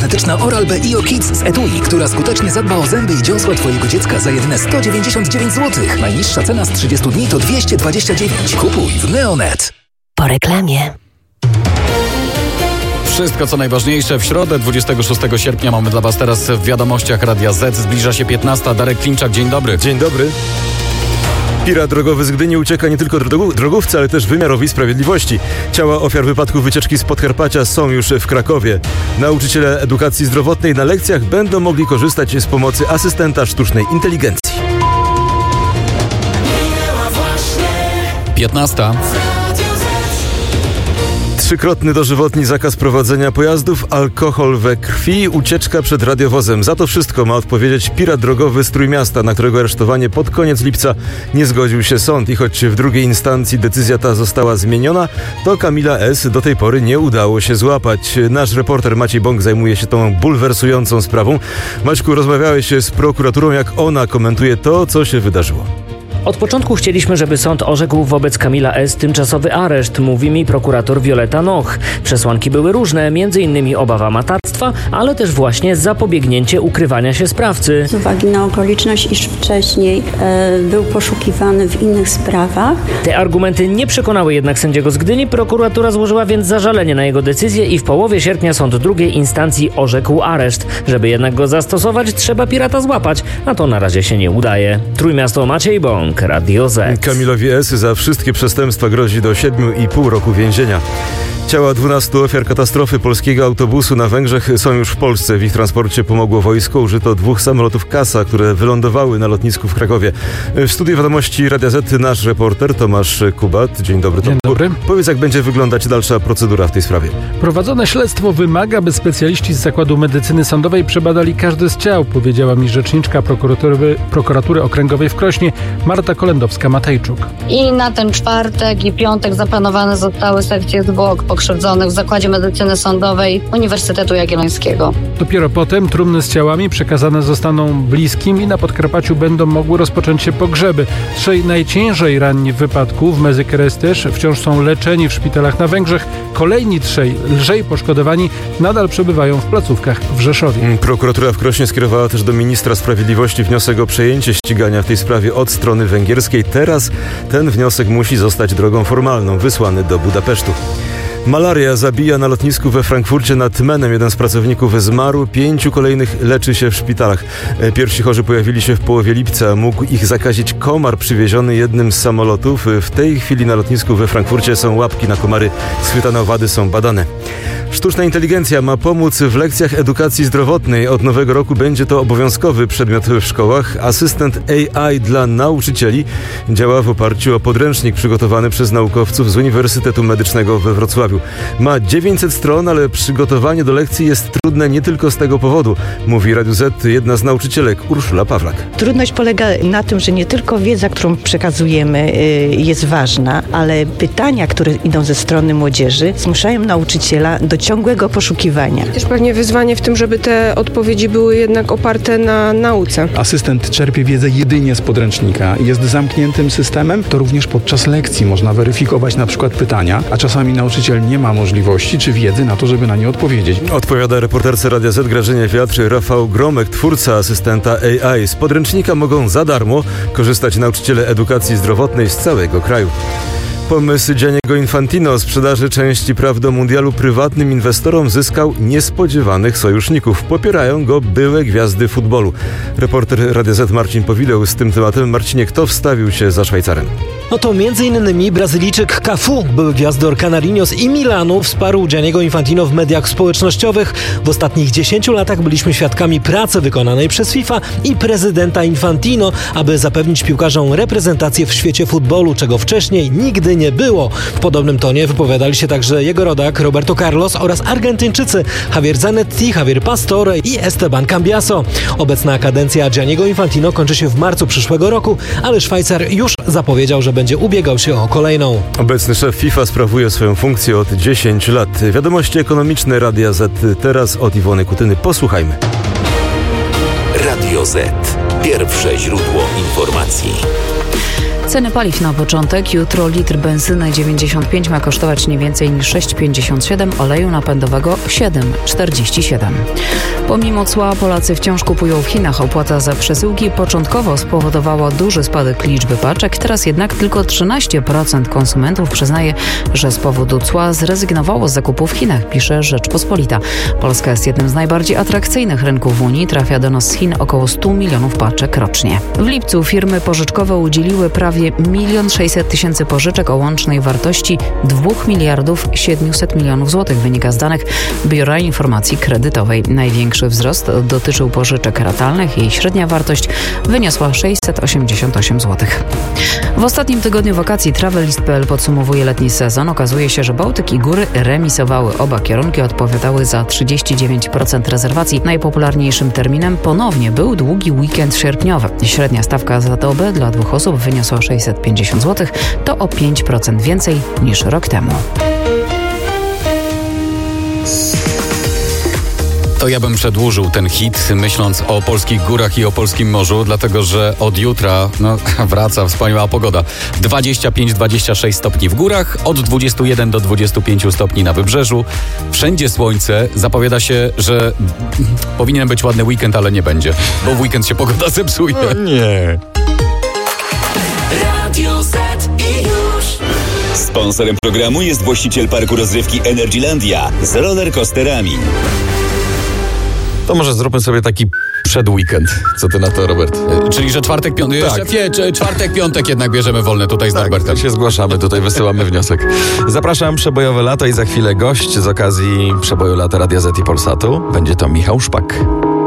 aromatyczna Oral-B IO Kids z etui, która skutecznie zadba o zęby i dziąsła Twojego dziecka za jedyne 199 zł. Najniższa cena z 30 dni to 229. Kupuj w Neonet. Po reklamie. Wszystko co najważniejsze w środę 26 sierpnia mamy dla Was teraz w wiadomościach Radia Z. Zbliża się 15. Darek Klimczak, dzień dobry. Dzień dobry. Pirat drogowy z Gdyni ucieka nie tylko drogówce, ale też wymiarowi sprawiedliwości. Ciała ofiar wypadku wycieczki z Podkarpacia są już w Krakowie. Nauczyciele edukacji zdrowotnej na lekcjach będą mogli korzystać z pomocy asystenta sztucznej inteligencji. 15. Trzykrotny dożywotni zakaz prowadzenia pojazdów, alkohol we krwi, ucieczka przed radiowozem. Za to wszystko ma odpowiedzieć pirat drogowy z Trójmiasta, na którego aresztowanie pod koniec lipca nie zgodził się sąd. I choć w drugiej instancji decyzja ta została zmieniona, to Kamila S. do tej pory nie udało się złapać. Nasz reporter Maciej Bąk zajmuje się tą bulwersującą sprawą. Maćku, rozmawiałeś z prokuraturą, jak ona komentuje to, co się wydarzyło. Od początku chcieliśmy, żeby sąd orzekł wobec Kamila S. tymczasowy areszt, mówi mi prokurator Wioleta Noch. Przesłanki były różne, m.in. obawa matactwa, ale też właśnie zapobiegnięcie ukrywania się sprawcy. Z uwagi na okoliczność, iż wcześniej był poszukiwany w innych sprawach. Te argumenty nie przekonały jednak sędziego z Gdyni. Prokuratura złożyła więc zażalenie na jego decyzję i w połowie sierpnia sąd drugiej instancji orzekł areszt. Żeby jednak go zastosować, trzeba pirata złapać, a to na razie się nie udaje. Trójmiasto, Maciej Bąk. Radio Z. Kamilowi S. za wszystkie przestępstwa grozi do 7,5 roku więzienia. Ciała 12 ofiar katastrofy polskiego autobusu na Węgrzech są już w Polsce. W ich transporcie pomogło wojsko. Użyto 2 samolotów Kasa, które wylądowały na lotnisku w Krakowie. W studiu wiadomości Radia Z nasz reporter Tomasz Kubat. Dzień dobry. Dzień dobry. Powiedz, jak będzie wyglądać dalsza procedura w tej sprawie. Prowadzone śledztwo wymaga, by specjaliści z Zakładu Medycyny Sądowej przebadali każde z ciał, powiedziała mi rzeczniczka prokuratury okręgowej w Krośnie Marta Kolendowska-Matejczuk. I na ten czwartek i piątek zaplanowane zostały sekcje zwłok pokrzywdzonych w Zakładzie Medycyny Sądowej Uniwersytetu Jagiellońskiego. Dopiero potem trumny z ciałami przekazane zostaną bliskim i na Podkarpaciu będą mogły rozpocząć się pogrzeby. 3 najciężej ranni w wypadku w Mezykeresztes wciąż są leczeni w szpitalach na Węgrzech. Kolejni 3 lżej poszkodowani nadal przebywają w placówkach w Rzeszowie. Prokuratura w Krośnie skierowała też do ministra sprawiedliwości wniosek o przejęcie ścigania w tej sprawie od strony węgierskiej. Teraz ten wniosek musi zostać drogą formalną wysłany do Budapesztu. Malaria zabija na lotnisku we Frankfurcie nad Menem. Jeden z pracowników zmarł, 5 kolejnych leczy się w szpitalach. Pierwsi chorzy pojawili się w połowie lipca. Mógł ich zakazić komar przywieziony jednym z samolotów. W tej chwili na lotnisku we Frankfurcie są łapki na komary. Schwytane owady są badane. Sztuczna inteligencja ma pomóc w lekcjach edukacji zdrowotnej. Od nowego roku będzie to obowiązkowy przedmiot w szkołach. Asystent AI dla nauczycieli działa w oparciu o podręcznik przygotowany przez naukowców z Uniwersytetu Medycznego we Wrocławiu. Ma 900 stron, ale przygotowanie do lekcji jest trudne nie tylko z tego powodu, mówi Radiu Z jedna z nauczycielek, Urszula Pawlak. Trudność polega na tym, że nie tylko wiedza, którą przekazujemy, jest ważna, ale pytania, które idą ze strony młodzieży, zmuszają nauczyciela do ciągłego poszukiwania. Też pewnie wyzwanie w tym, żeby te odpowiedzi były jednak oparte na nauce. Asystent czerpie wiedzę jedynie z podręcznika i jest zamkniętym systemem. To również podczas lekcji można weryfikować na przykład pytania, a czasami nauczyciel nie ma możliwości czy wiedzy na to, żeby na nie odpowiedzieć. Odpowiada reporterce Radia Z Grażynie Wiatr Rafał Gromek, twórca asystenta AI. Z podręcznika mogą za darmo korzystać nauczyciele edukacji zdrowotnej z całego kraju. Pomysł Gianniego Infantino o sprzedaży części praw do mundialu prywatnym inwestorom zyskał niespodziewanych sojuszników. Popierają go byłe gwiazdy futbolu. Reporter Radia Z Marcin Powileł z tym tematem. Marcinie, kto wstawił się za Szwajcarem? No to m.in. Brazylijczyk Cafu, były gwiazdor Canarinos i Milanu, wsparł Gianniego Infantino w mediach społecznościowych. W ostatnich 10 latach byliśmy świadkami pracy wykonanej przez FIFA i prezydenta Infantino, aby zapewnić piłkarzom reprezentację w świecie futbolu, czego wcześniej nigdy nie było. W podobnym tonie wypowiadali się także jego rodak Roberto Carlos oraz Argentyńczycy Javier Zanetti, Javier Pastore i Esteban Cambiaso. Obecna kadencja Gianniego Infantino kończy się w marcu przyszłego roku, ale Szwajcar już zapowiedział, że będzie ubiegał się o kolejną. Obecny szef FIFA sprawuje swoją funkcję od 10 lat. Wiadomości ekonomiczne Radia Z. Teraz od Iwony Kutyny. Posłuchajmy. Radio Z. Pierwsze źródło informacji. Ceny paliw na początek. Jutro litr benzyny 95 ma kosztować nie więcej niż 6,57, oleju napędowego 7,47. Pomimo cła Polacy wciąż kupują w Chinach. Opłata za przesyłki początkowo spowodowała duży spadek liczby paczek. Teraz jednak tylko 13% konsumentów przyznaje, że z powodu cła zrezygnowało z zakupu w Chinach, pisze Rzeczpospolita. Polska jest jednym z najbardziej atrakcyjnych rynków w Unii. Trafia do nas z Chin około 100 milionów paczek rocznie. W lipcu firmy pożyczkowe udzieliły prawie 1 600 000 pożyczek o łącznej wartości 2 700 000 000 złotych, wynika z danych Biura Informacji Kredytowej. Największy wzrost dotyczył pożyczek ratalnych. Jej średnia wartość wyniosła 688 zł. W ostatnim tygodniu wakacji Travelist.pl podsumowuje letni sezon. Okazuje się, że Bałtyk i góry remisowały. Oba kierunki odpowiadały za 39% rezerwacji. Najpopularniejszym terminem ponownie był długi weekend sierpniowy. Średnia stawka za dobę dla 2 osób wyniosła 650 zł. To o 5% więcej niż rok temu. To ja bym przedłużył ten hit, myśląc o polskich górach i o polskim morzu, dlatego że od jutra wraca wspaniała pogoda. 25-26 stopni w górach, od 21 do 25 stopni na wybrzeżu. Wszędzie słońce. Zapowiada się, że powinien być ładny weekend, ale nie będzie, bo w weekend się pogoda zepsuje. O nie. Radio Z i już. Sponsorem programu jest właściciel parku rozrywki Energylandia z rollercoasterami. To może zróbmy sobie taki przedweekend. Co ty na to, Robert? Czyli, że czwartek, piątek. Tak. Szefie, czwartek, piątek jednak bierzemy wolne tutaj z Norbertem. Tak się zgłaszamy, tutaj wysyłamy wniosek. Zapraszam, przebojowe lato i za chwilę gość z okazji przeboju lata Radia Z i Polsatu. Będzie to Michał Szpak.